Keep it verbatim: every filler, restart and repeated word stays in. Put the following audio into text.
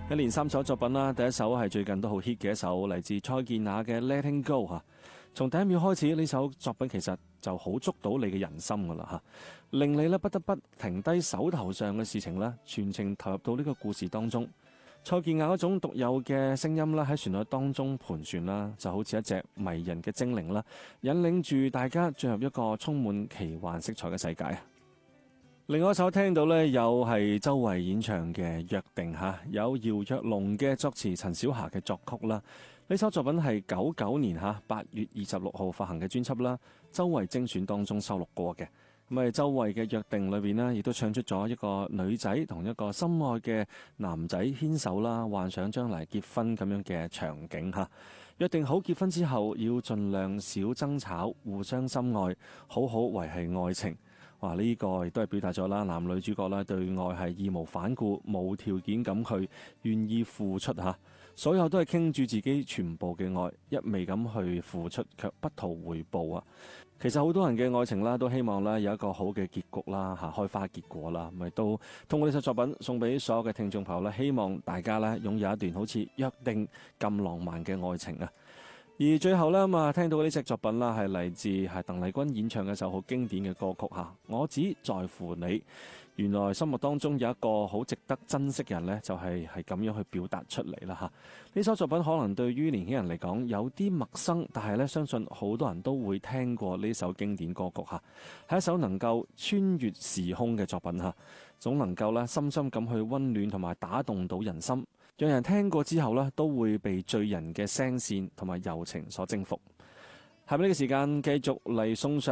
一連三首作品啦，第一首係最近都好 hit 嘅一首，嚟自蔡健雅嘅《Letting Go》嚇。從第一秒開始，呢首作品其實就好捉到你嘅人心噶啦嚇，令你咧不得不停低手頭上嘅事情咧，全程投入到呢個故事當中。蔡健雅嗰種獨有嘅聲音啦，喺旋律當中盤旋啦，就好似一隻迷人嘅精靈啦，引領住大家進入一個充滿奇幻色彩嘅世界。另外一首聽到呢，又係周蕙演唱嘅《約定》嚇，有姚若龍嘅作詞，陳小霞嘅作曲啦。呢首作品係九九年嚇八月二十六號發行嘅專輯啦，周蕙精選當中收錄過嘅。咁啊，周蕙嘅《約定》裏邊呢，亦都唱出咗一個女仔同一個心愛嘅男仔牽手啦，幻想將來結婚咁樣嘅場景嚇。約定好結婚之後，要盡量少爭吵，互相深愛，好好維繫愛情。哇！呢、這個亦都係表達咗啦，男女主角啦對愛係義無反顧、無條件咁去願意付出嚇，所有都係傾住自己全部嘅愛，一味咁去付出，卻不圖回報啊！其實好多人嘅愛情啦，都希望啦有一個好嘅結局啦嚇，開花結果啦，咪都通過呢首作品送俾所有嘅聽眾朋友啦，希望大家咧擁有一段好似約定咁浪漫嘅愛情啊！而最後咧咁啊，聽到呢隻作品啦，係嚟自係鄧麗君演唱嘅一首好經典嘅歌曲嚇。我只在乎你，原來心目當中有一個好值得珍惜嘅人呢，就係係咁樣去表達出嚟啦嚇。呢首作品可能對於年輕人嚟講有啲陌生，但係咧相信好多人都會聽過呢首經典歌曲嚇，係一首能夠穿越時空嘅作品嚇，總能夠咧深深咁去溫暖同埋打動到人心。讓人聽過之後呢，都會被醉人嘅聲線同埋柔情所征服。下面呢個時間繼續嚟送上